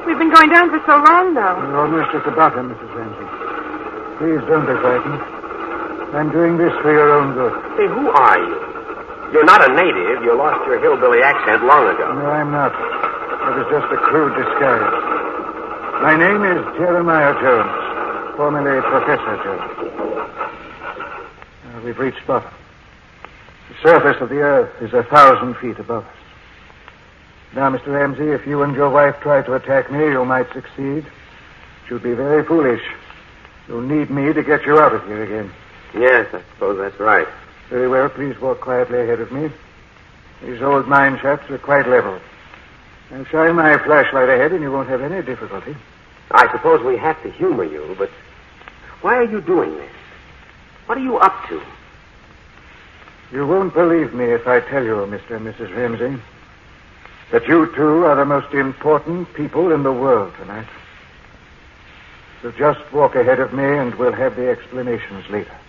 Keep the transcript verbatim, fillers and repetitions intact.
We've been going down for so long now. We're almost at the bottom, Missus Ramsey. Please don't be frightened. I'm doing this for your own good. Say, who are you? You're not a native. You lost your hillbilly accent long ago. No, I'm not. It was just a crude disguise. My name is Jeremiah Jones, formerly Professor Jones. Uh, we've reached bottom. The surface of the earth is a thousand feet above us. Now, Mister Ramsey, if you and your wife try to attack me, you might succeed. It would be very foolish. You'll need me to get you out of here again. Yes, I suppose that's right. Very well. Please walk quietly ahead of me. These old mine shafts are quite level. I'll shine my flashlight ahead and you won't have any difficulty. I suppose we have to humor you, but why are you doing this? What are you up to? You won't believe me if I tell you, Mister and Missus Ramsey, that you two are the most important people in the world tonight. So just walk ahead of me and we'll have the explanations later.